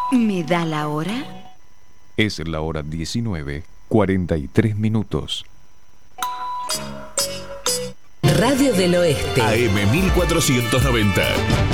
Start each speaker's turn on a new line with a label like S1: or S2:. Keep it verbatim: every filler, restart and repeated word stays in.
S1: ¿Me da la hora?
S2: Es la hora diecinueve, cuarenta y tres minutos.
S3: Radio del Oeste.
S4: A M mil cuatrocientos noventa.